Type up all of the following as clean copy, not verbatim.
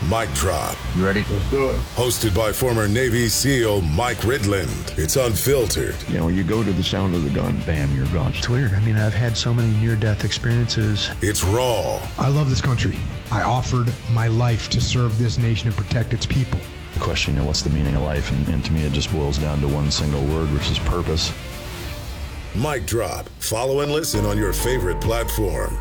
Mic Drop. You ready? Let's do it. Hosted by former Navy SEAL Mike Ridland. It's unfiltered. You know, when you go to the sound of the gun, bam, you're gone. It's weird. I mean, I've had so many near-death experiences. It's raw. I love this country. I offered my life to serve this nation and protect its people. The question, what's the meaning of life? And to me, it just boils down to one single word, which is purpose. Mic Drop. Follow and listen on your favorite platform.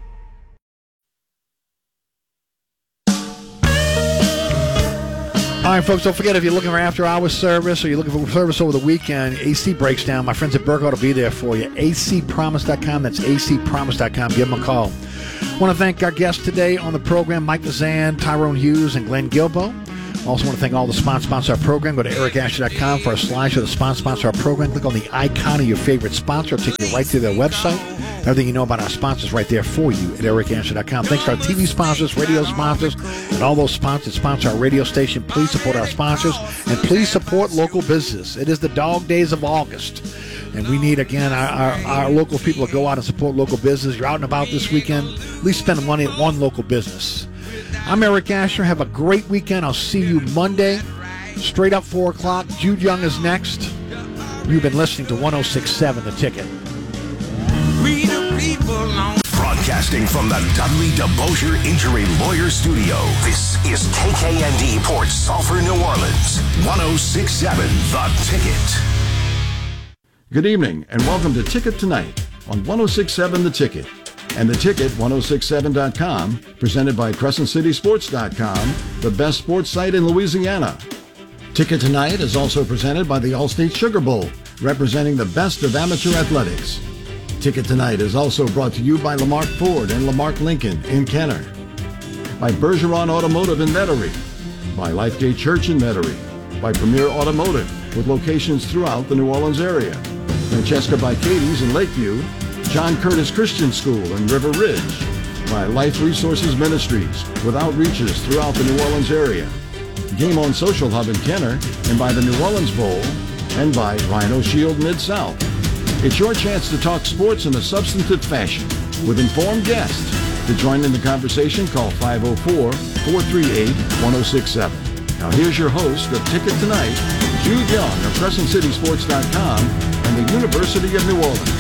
All right, folks, don't forget, if you're looking for after-hours service or you're looking for service over the weekend, AC breaks down. My friends at Burkhardt will be there for you. acpromise.com. That's acpromise.com. Give them a call. I want to thank our guests today on the program, Mike Nazan, Tyrone Hughes, and Glenn Gilbo. Also want to thank all the sponsors of our program. Go to ericasher.com for a slideshow of the sponsor of our program. Click on the icon of your favorite sponsor. It'll take you right to their website. Everything you know about our sponsors right there for you at ericasher.com. Thanks to our TV sponsors, radio sponsors, and all those sponsors sponsor our radio station. Please support our sponsors, and please support local business. It is the dog days of August, and we need, again, our local people to go out and support local business. You're out and about this weekend, at least spend money at one local business. I'm Eric Asher. Have a great weekend. I'll see you Monday, straight up 4 o'clock. Jude Young is next. You've been listening to 106.7 The Ticket. Broadcasting from the Dudley DeBosier Injury Lawyer Studio, this is KKND Port Sulphur, New Orleans, 106.7 The Ticket. Good evening, and welcome to Ticket Tonight on 106.7 The Ticket and The Ticket 1067.com, presented by CrescentCitySports.com, the best sports site in Louisiana. Ticket Tonight is also presented by the Allstate Sugar Bowl, representing the best of amateur athletics. Ticket Tonight is also brought to you by Lamarck Ford and Lamarck Lincoln in Kenner, by Bergeron Automotive in Metairie, by Lifegate Church in Metairie, by Premier Automotive with locations throughout the New Orleans area, Francesca by Katie's in Lakeview, John Curtis Christian School in River Ridge, by Life Resources Ministries with outreaches throughout the New Orleans area, Game On Social Hub in Kenner, and by the New Orleans Bowl, and by Rhino Shield Mid-South. It's your chance to talk sports in a substantive fashion with informed guests. To join in the conversation, call 504-438-1067. Now here's your host of Ticket Tonight, Jude Young of CrescentCitySports.com and the University of New Orleans.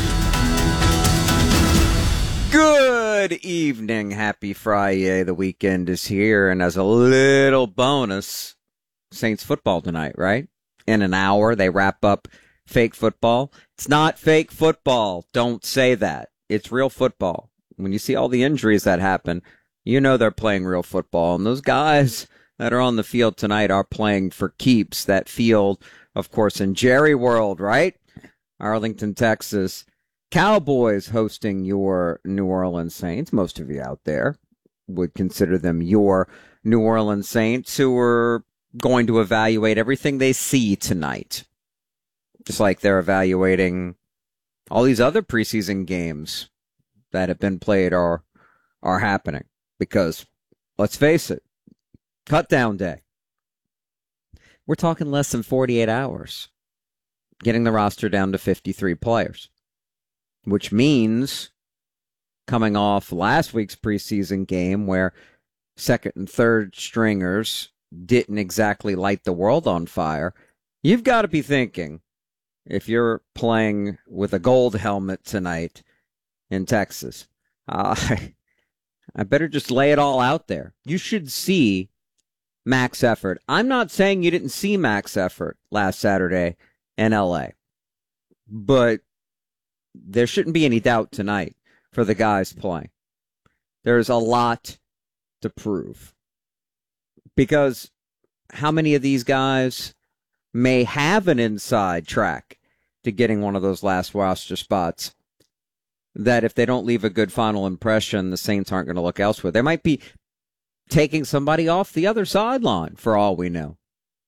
Good evening. Happy Friday. The weekend is here, and as a little bonus, Saints football tonight, right? In an hour, they wrap up fake football. It's not fake football. Don't say that. It's real football. When you see all the injuries that happen, you know they're playing real football. And those guys that are on the field tonight are playing for keeps. That field, of course, in Jerry World, right? Arlington, Texas. Cowboys hosting your New Orleans Saints. Most of you out there would consider them your New Orleans Saints, who are going to evaluate everything they see tonight. Just like they're evaluating all these other preseason games that have been played or are happening. Because, let's face it, cut down day. We're talking less than 48 hours. Getting the roster down to 53 players. Which means, coming off last week's preseason game where second and third stringers didn't exactly light the world on fire, you've got to be thinking, if you're playing with a gold helmet tonight in Texas, I better just lay it all out there. You should see max effort. I'm not saying you didn't see max effort last Saturday in L.A., but there shouldn't be any doubt tonight for the guys playing. There's a lot to prove. Because how many of these guys may have an inside track to getting one of those last roster spots that if they don't leave a good final impression, the Saints aren't going to look elsewhere. They might be taking somebody off the other sideline for all we know.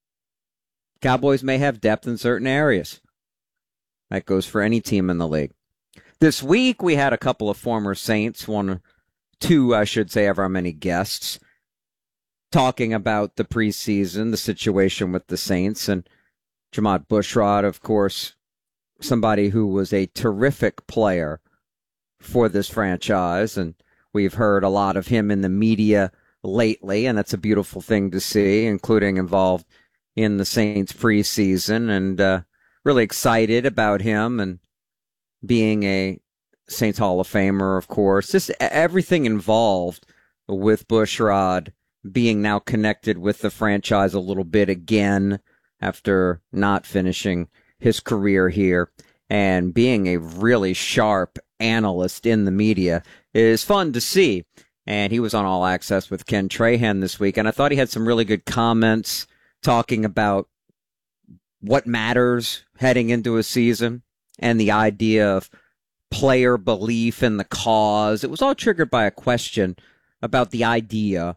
Cowboys may have depth in certain areas. That goes for any team in the league. This week, we had a couple of former Saints, two, I should say, of our many guests, talking about the preseason, the situation with the Saints, and Jamad Bushrod, of course, somebody who was a terrific player for this franchise, and we've heard a lot of him in the media lately, and that's a beautiful thing to see, including involved in the Saints preseason, and really excited about him and being a Saints Hall of Famer, of course. Just everything involved with Bushrod being now connected with the franchise a little bit again after not finishing his career here, and being a really sharp analyst in the media is fun to see. And he was on All Access with Ken Trahan this week, and I thought he had some really good comments talking about what matters heading into a season and the idea of player belief in the cause. It was all triggered by a question about the idea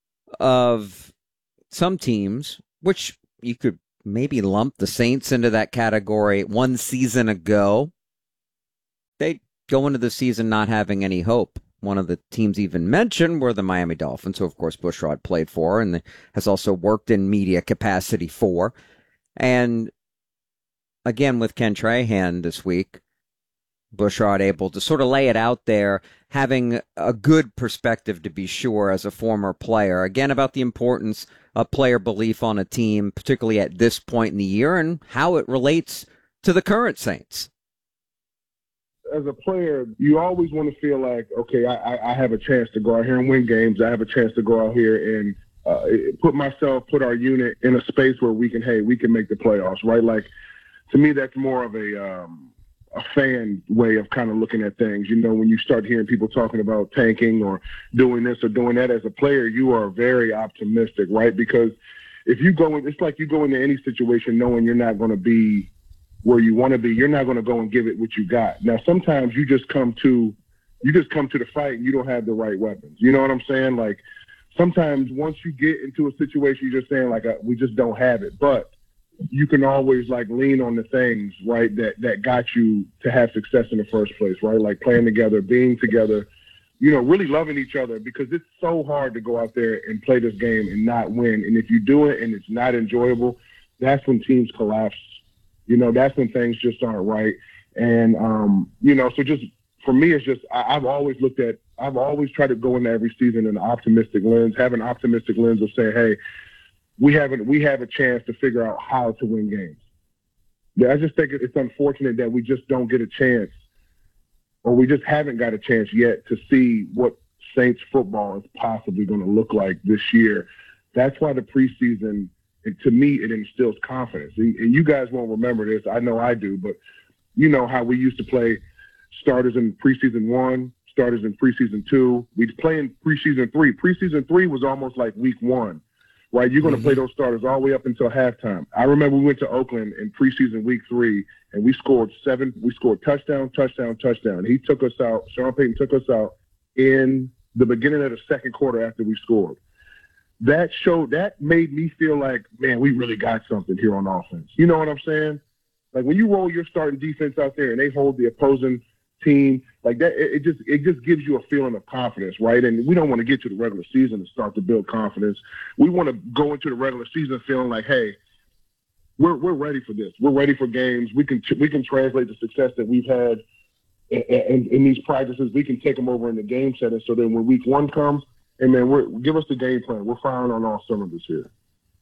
of some teams, which you could maybe lump the Saints into that category. One season ago, they go into the season not having any hope. One of the teams even mentioned were the Miami Dolphins, who, of course, Bushrod played for and has also worked in media capacity for. And again, with Ken Trahan this week, Bushrod able to sort of lay it out there, having a good perspective, to be sure, as a former player. Again, about the importance of player belief on a team, particularly at this point in the year, and how it relates to the current Saints. As a player, you always want to feel like, okay, I have a chance to go out here and win games. I have a chance to go out here and put our unit in a space where we can make the playoffs, right? Like, to me, that's more of a fan way of kind of looking at things. You know, when you start hearing people talking about tanking or doing this or doing that, as a player, you are very optimistic, right? Because if you go in, it's like you go into any situation knowing you're not going to be where you want to be. You're not going to go and give it what you got. Now, sometimes you just come to the fight and you don't have the right weapons. You know what I'm saying? Like, sometimes once you get into a situation, you're just saying, like, we just don't have it. But you can always, like, lean on the things, right, that got you to have success in the first place, right? Like playing together, being together, you know, really loving each other, because it's so hard to go out there and play this game and not win. And if you do it and it's not enjoyable, that's when teams collapse. You know, that's when things just aren't right. And, you know, so just for me, it's just I've always tried to go into every season in an optimistic lens, have an optimistic lens of saying, hey, we have a chance to figure out how to win games. Yeah, I just think it's unfortunate that we just don't get a chance, or we just haven't got a chance yet to see what Saints football is possibly going to look like this year. That's why the preseason, to me, it instills confidence. And you guys won't remember this. I know I do, but you know how we used to play starters in preseason 1, starters in preseason 2. We'd play in preseason 3. Preseason 3 was almost like week 1, right? You're going to play those starters all the way up until halftime. I remember we went to Oakland in preseason week 3, and we scored touchdown. He took us out. Sean Payton took us out in the beginning of the second quarter after we scored. That made me feel like, man, we really got something here on offense. You know what I'm saying? Like, when you roll your starting defense out there and they hold the opposing team like that, it just gives you a feeling of confidence, right? And we don't want to get to the regular season and start to build confidence. We want to go into the regular season feeling like, hey, we're ready for this. We're ready for games. We can translate the success that we've had in these practices. We can take them over in the game setting, so then when week 1 comes, and man, give us the game plan. We're firing on all cylinders here.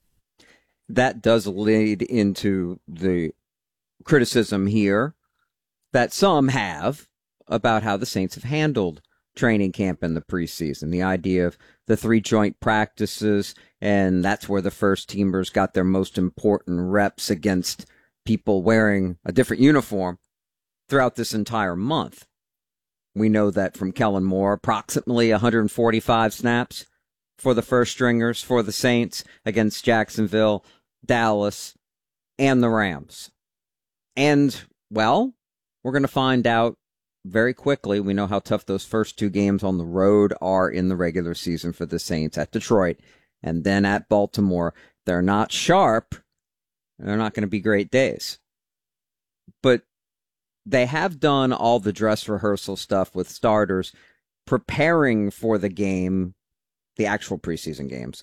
That does lead into the criticism here that some have about how the Saints have handled training camp in the preseason. The idea of the 3 joint practices, and that's where the first teamers got their most important reps against people wearing a different uniform throughout this entire month. We know that from Kellen Moore, approximately 145 snaps for the first stringers for the Saints against Jacksonville, Dallas, and the Rams. And, well, we're going to find out very quickly. We know how tough those first 2 games on the road are in the regular season for the Saints, at Detroit and then at Baltimore. They're not sharp. They're not going to be great days. But they have done all the dress rehearsal stuff with starters, preparing for the game, the actual preseason games.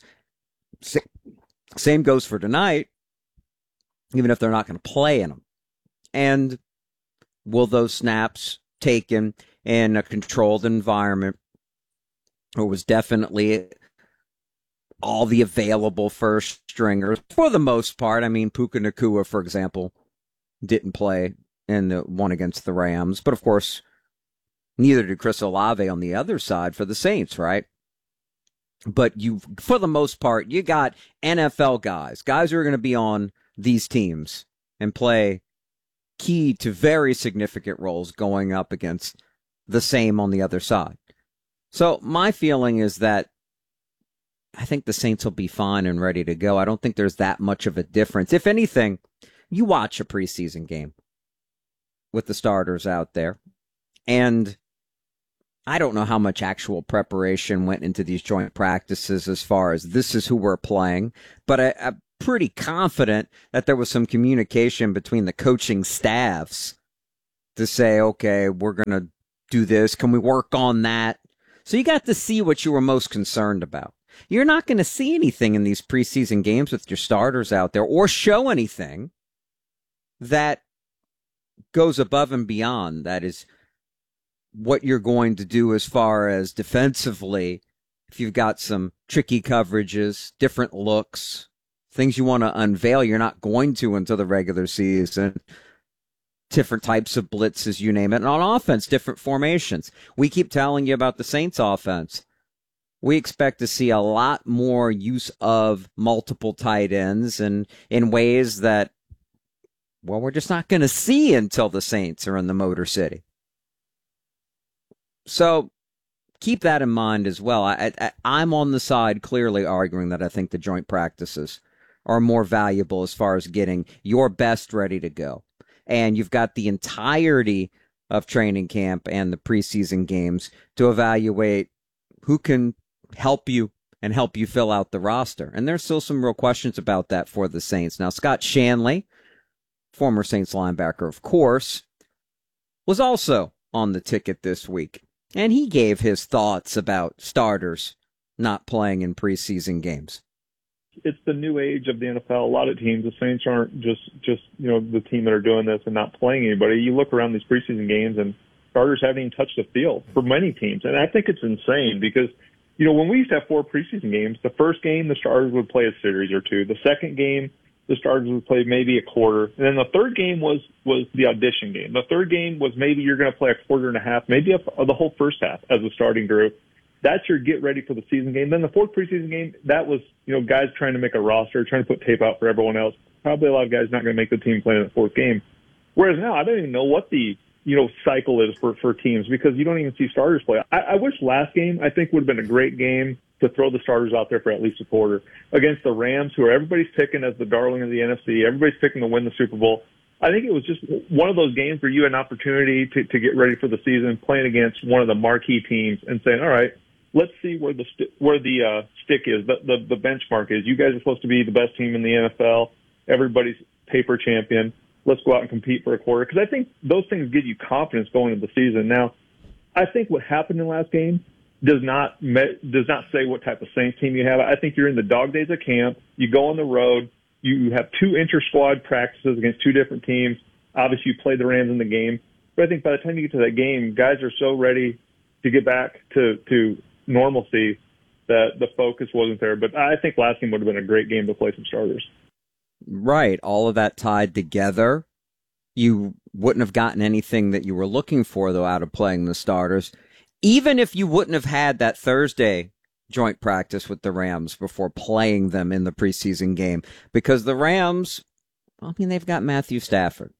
Same goes for tonight, even if they're not going to play in them. And will those snaps taken in a controlled environment? It was definitely all the available first stringers for the most part. I mean, Puka Nacua, for example, didn't play in the one against the Rams, but of course, neither did Chris Olave on the other side for the Saints, right? But for the most part, you got NFL guys who are going to be on these teams and play key to very significant roles going up against the same on the other side. So my feeling is that I think the Saints will be fine and ready to go. I don't think there's that much of a difference. If anything, you watch a preseason game with the starters out there, and I don't know how much actual preparation went into these joint practices as far as this is who we're playing, but I'm pretty confident that there was some communication between the coaching staffs to say, okay, we're going to do this. Can we work on that? So you got to see what you were most concerned about. You're not going to see anything in these preseason games with your starters out there or show anything that goes above and beyond. That is what you're going to do as far as defensively. If you've got some tricky coverages, different looks, things you want to unveil, you're not going to until the regular season. Different types of blitzes, you name it. And on offense, different formations. We keep telling you about the Saints offense. We expect to see a lot more use of multiple tight ends and in ways that, well, we're just not going to see until the Saints are in the Motor City. So keep that in mind as well. I'm on the side clearly arguing that I think the joint practices are more valuable as far as getting your best ready to go. And you've got the entirety of training camp and the preseason games to evaluate who can help you and help you fill out the roster. And there's still some real questions about that for the Saints. Now, Scott Shanley, former Saints linebacker, of course, was also on the ticket this week. And he gave his thoughts about starters not playing in preseason games. It's the new age of the NFL. A lot of teams, the Saints aren't just the team that are doing this and not playing anybody. You look around these preseason games and starters haven't even touched the field for many teams. And I think it's insane because, when we used to have 4 preseason games, the first game, the starters would play a series or two. The second game, the starters would play maybe a quarter. And then the third game was the audition game. The third game was maybe you're going to play a quarter and a half, maybe the whole first half as a starting group. That's your get ready for the season game. Then the fourth preseason game, that was, guys trying to make a roster, trying to put tape out for everyone else. Probably a lot of guys not going to make the team play in the fourth game. Whereas now, I don't even know what the, cycle is for teams because you don't even see starters play. I wish last game, I think, would have been a great game to throw the starters out there for at least a quarter against the Rams, who are everybody's picking as the darling of the NFC. Everybody's picking to win the Super Bowl. I think it was just one of those games where you had an opportunity to get ready for the season, playing against one of the marquee teams and saying, all right, let's see where the stick is, the benchmark is. You guys are supposed to be the best team in the NFL. Everybody's paper champion. Let's go out and compete for a quarter. Because I think those things give you confidence going into the season. Now, I think what happened in the last game does not say what type of Saints team you have. I think you're in the dog days of camp. You go on the road. You have 2 inter-squad practices against 2 different teams. Obviously, you play the Rams in the game. But I think by the time you get to that game, guys are so ready to get back to normalcy that the focus wasn't there. But I think last game would have been a great game to play some starters. Right. All of that tied together. You wouldn't have gotten anything that you were looking for, though, out of playing the starters. Even if you wouldn't have had that Thursday joint practice with the Rams before playing them in the preseason game. Because the Rams, they've got Matthew Stafford.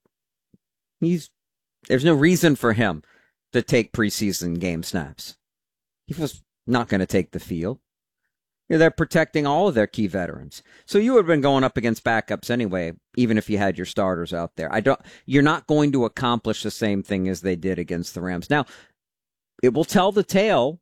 There's no reason for him to take preseason game snaps. He was not going to take the field. They're protecting all of their key veterans. So you would have been going up against backups anyway, even if you had your starters out there. You're not going to accomplish the same thing as they did against the Rams. Now, it will tell the tale,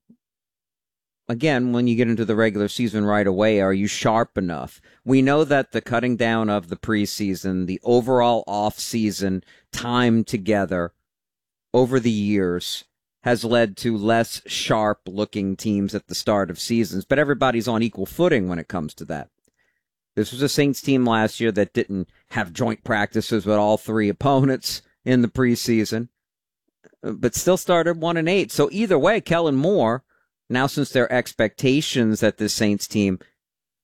again, when you get into the regular season right away. Are you sharp enough? We know that the cutting down of the preseason, the overall off-season time together over the years has led to less sharp-looking teams at the start of seasons, but everybody's on equal footing when it comes to that. This was a Saints team last year that didn't have joint practices with all 3 opponents in the preseason, but still started 1-8. So either way, Kellen Moore, now since there are expectations that this Saints team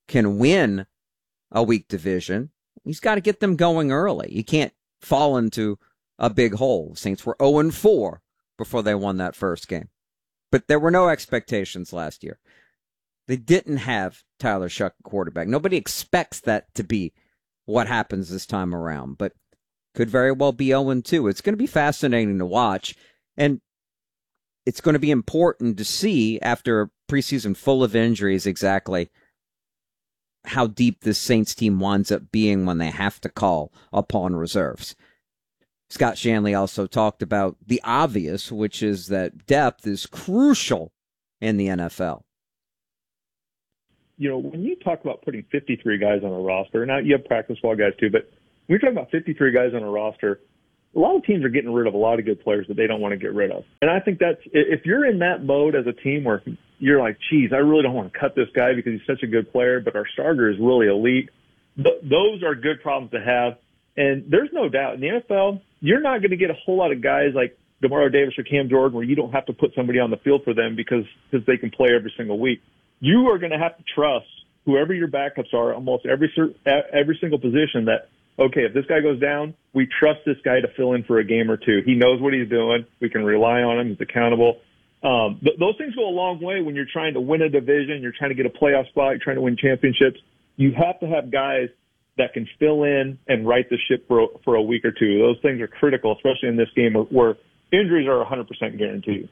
can win a weak division, he's got to get them going early. You can't fall into a big hole. Saints were 0-4 before they won that first game. But there were no expectations last year. They didn't have Tyler Shough quarterback. Nobody expects that to be what happens this time around, but could very well be 0-2. It's going to be fascinating to watch, and it's going to be important to see after a preseason full of injuries exactly how deep this Saints team winds up being when they have to call upon reserves. Scott Shanle also talked about the obvious, which is that depth is crucial in the NFL. You know, when you talk about putting 53 guys on a roster, now you have practice squad guys too, but when you're talking about 53 guys on a roster, a lot of teams are getting rid of a lot of good players that they don't want to get rid of. And I think that's, if you're in that mode as a team where you're like, geez, I really don't want to cut this guy because he's such a good player, but our starter is really elite, those are good problems to have. And there's no doubt in the NFL, you're not going to get a whole lot of guys like Demario Davis or Cam Jordan where you don't have to put somebody on the field for them because they can play every single week. You are going to have to trust whoever your backups are, almost every single position, that, okay, if this guy goes down, we trust this guy to fill in for a game or two. He knows what he's doing. We can rely on him. He's accountable. Those things go a long way when you're trying to win a division, you're trying to get a playoff spot, you're trying to win championships. You have to have guys that can fill in and right the ship for a week or two. Those things are critical, especially in this game where injuries are 100% guaranteed.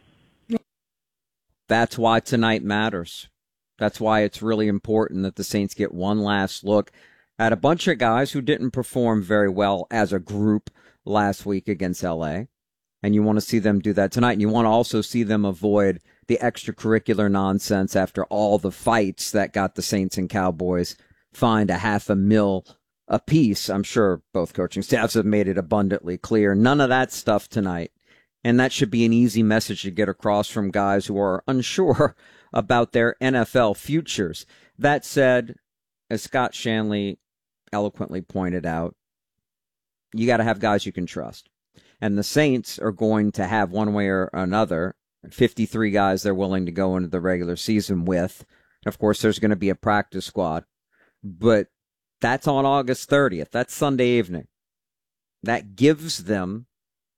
That's why tonight matters. That's why it's really important that the Saints get one last look at a bunch of guys who didn't perform very well as a group last week against L.A., and you want to see them do that tonight, and you want to also see them avoid the extracurricular nonsense after all the fights that got the Saints and Cowboys fined $500,000 apiece. I'm sure both coaching staffs have made it abundantly clear. None of that stuff tonight, and that should be an easy message to get across from guys who are unsure about their NFL futures. That said, as Scott Shanle eloquently pointed out, you got to have guys you can trust. And the Saints are going to have, one way or another, 53 guys they're willing to go into the regular season with. Of course, there's going to be a practice squad, but that's on August 30th. That's Sunday evening. That gives them,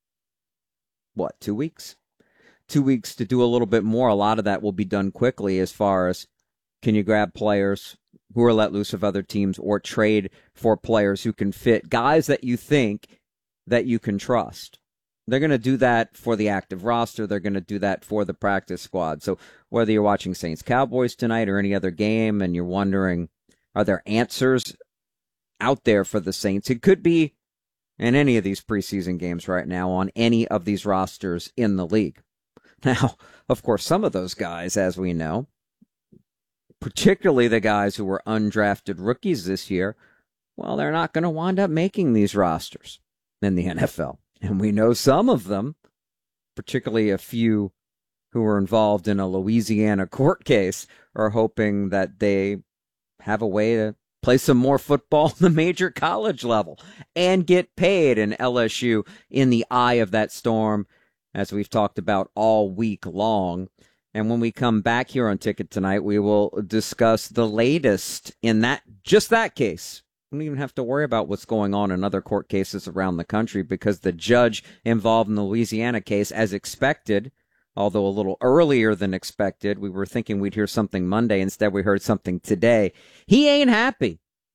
2 weeks? 2 weeks to do a little bit more. A lot of that will be done quickly as far as can you grab players who are let loose of other teams or trade for players who can fit, guys that you think that you can trust. They're going to do that for the active roster. They're going to do that for the practice squad. So whether you're watching Saints-Cowboys tonight or any other game and you're wondering, are there answers out there for the Saints? It could be in any of these preseason games right now on any of these rosters in the league. Now, of course, some of those guys, as we know, particularly the guys who were undrafted rookies this year, well, they're not going to wind up making these rosters in the NFL. And we know some of them, particularly a few who were involved in a Louisiana court case, are hoping that they have a way to play some more football in the major college level and get paid. And LSU in the eye of that storm, as we've talked about all week long. And when we come back here on Ticket Tonight, we will discuss the latest in just that case. We don't even have to worry about what's going on in other court cases around the country because the judge involved in the Louisiana case, as expected, although a little earlier than expected, we were thinking we'd hear something Monday. Instead, we heard something today. He ain't happy.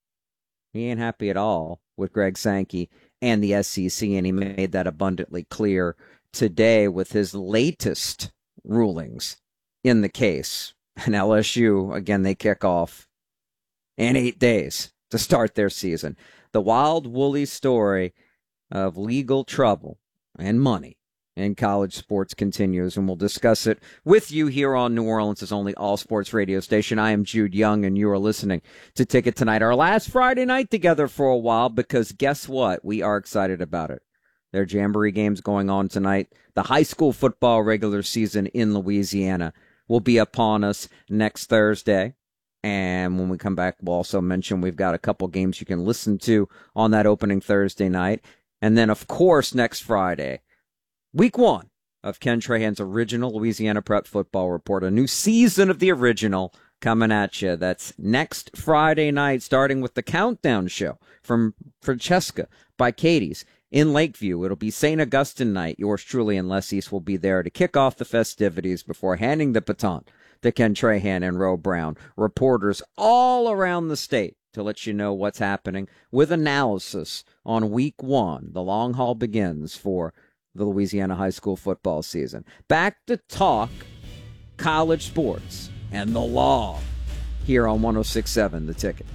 He ain't happy at all with Greg Sankey and the SEC, and he made that abundantly clear today with his latest rulings in the case. And LSU, again, they kick off in 8 days to start their season. The wild, woolly story of legal trouble and money in college sports continues, and we'll discuss it with you here on New Orleans' only all-sports radio station. I am Jude Young, and you are listening to Ticket Tonight, our last Friday night together for a while, because guess what? We are excited about it. There are Jamboree games going on tonight. The high school football regular season in Louisiana will be upon us next Thursday. And when we come back, we'll also mention we've got a couple games you can listen to on that opening Thursday night. And then, of course, next Friday, week 1 of Ken Trahan's original Louisiana Prep Football Report, a new season of the original coming at you. That's next Friday night, starting with the Countdown Show from Francesca by Katie's in Lakeview. It'll be St. Augustine night. Yours truly and Les East will be there to kick off the festivities before handing the baton to Ken Trahan and Ro Brown, reporters all around the state, to let you know what's happening with analysis on week 1. The long haul begins for the Louisiana high school football season. Back to talk college sports and the law here on 106.7 The Ticket.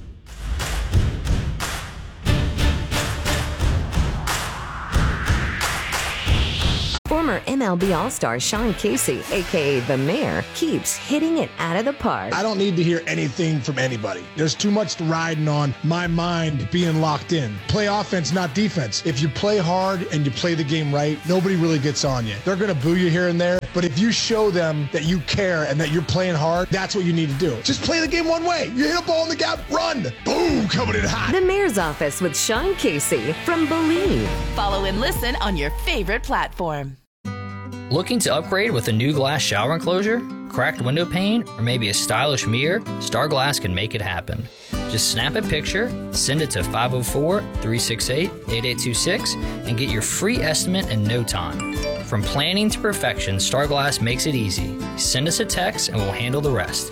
Former MLB All-Star Sean Casey, a.k.a. The Mayor, keeps hitting it out of the park. I don't need to hear anything from anybody. There's too much riding on my mind being locked in. Play offense, not defense. If you play hard and you play the game right, nobody really gets on you. They're going to boo you here and there, but if you show them that you care and that you're playing hard, that's what you need to do. Just play the game one way. You hit a ball in the gap, run. Boom, coming in hot. The Mayor's Office with Sean Casey from Believe. Follow and listen on your favorite platform. Looking to upgrade with a new glass shower enclosure, cracked window pane, or maybe a stylish mirror? Star Glass can make it happen. Just snap a picture, send it to 504-368-8826, and get your free estimate in no time. From planning to perfection, Star Glass makes it easy. Send us a text and we'll handle the rest.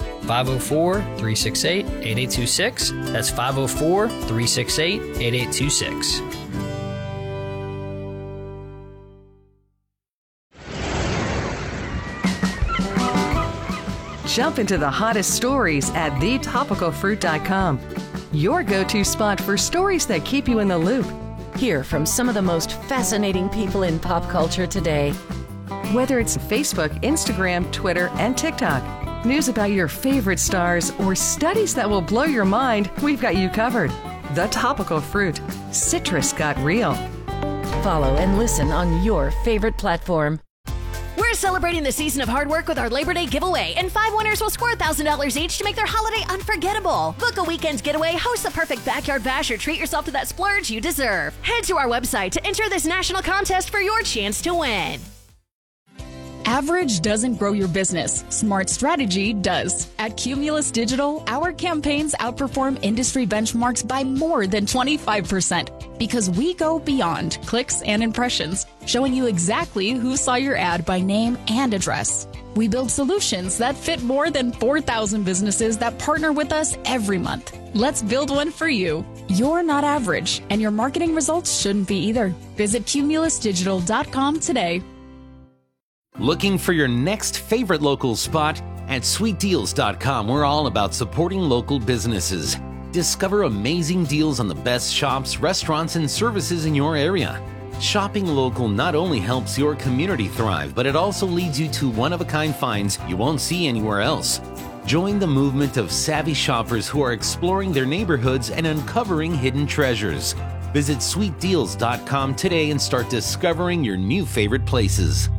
504-368-8826. That's 504-368-8826. Jump into the hottest stories at thetopicalfruit.com. Your go-to spot for stories that keep you in the loop. Hear from some of the most fascinating people in pop culture today. Whether it's Facebook, Instagram, Twitter, and TikTok, news about your favorite stars, or studies that will blow your mind, we've got you covered. The Topical Fruit. Citrus got real. Follow and listen on your favorite platform. We're celebrating the season of hard work with our Labor Day giveaway, and 5 winners will score $1,000 each to make their holiday unforgettable. Book a weekend's getaway, host the perfect backyard bash, or treat yourself to that splurge you deserve. Head to our website to enter this national contest for your chance to win. Average doesn't grow your business. Smart strategy does. At Cumulus Digital, our campaigns outperform industry benchmarks by more than 25% because we go beyond clicks and impressions, showing you exactly who saw your ad by name and address. We build solutions that fit more than 4,000 businesses that partner with us every month. Let's build one for you. You're not average, and your marketing results shouldn't be either. Visit cumulusdigital.com today. Looking for your next favorite local spot? At sweetdeals.com, we're all about supporting local businesses. Discover amazing deals on the best shops, restaurants, and services in your area. Shopping local not only helps your community thrive, but it also leads you to one-of-a-kind finds you won't see anywhere else. Join the movement of savvy shoppers who are exploring their neighborhoods and uncovering hidden treasures. Visit sweetdeals.com today and start discovering your new favorite places.